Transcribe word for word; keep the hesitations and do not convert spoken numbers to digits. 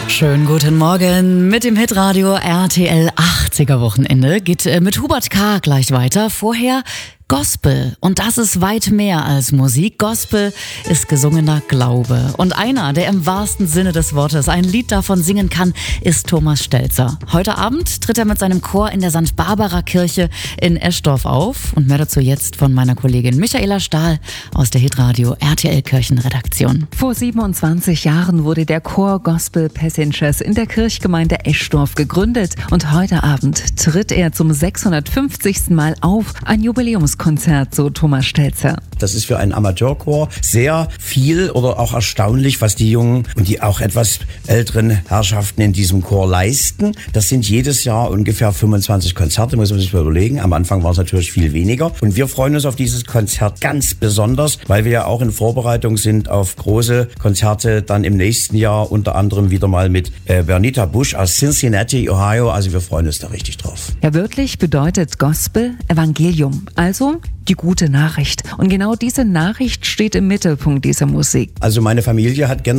Schönen guten Morgen mit dem Hitradio R T L achtziger Wochenende. Geht mit Hubert K. gleich weiter. Vorher Gospel. Und das ist weit mehr als Musik. Gospel ist gesungener Glaube. Und einer, der im wahrsten Sinne des Wortes ein Lied davon singen kann, ist Thomas Stelzer. Heute Abend tritt er mit seinem Chor in der Sankt Barbara Kirche in Eschdorf auf. Und mehr dazu jetzt von meiner Kollegin Michaela Stahl aus der Hitradio R T L Kirchenredaktion. Vor siebenundzwanzig Jahren wurde der Chor Gospel Passengers in der Kirchgemeinde Eschdorf gegründet. Und heute Abend tritt er zum sechshundertfünfzigsten Mal auf. Ein Jubiläumskonzert, so Thomas Stelzer. Das ist für einen Amateurchor sehr viel oder auch erstaunlich, was die jungen und die auch etwas älteren Herrschaften in diesem Chor leisten. Das sind jedes Jahr ungefähr fünfundzwanzig Konzerte, muss man sich mal überlegen. Am Anfang war es natürlich viel weniger. Und wir freuen uns auf dieses Konzert ganz besonders, weil wir ja auch in Vorbereitung sind auf große Konzerte dann im nächsten Jahr, unter anderem wieder mal mit äh, Bernita Busch aus Cincinnati, Ohio. Also wir freuen uns da richtig drauf. Ja, wörtlich bedeutet Gospel Evangelium, also die gute Nachricht. Und genau diese Nachricht steht im Mittelpunkt dieser Musik. Also meine Familie hat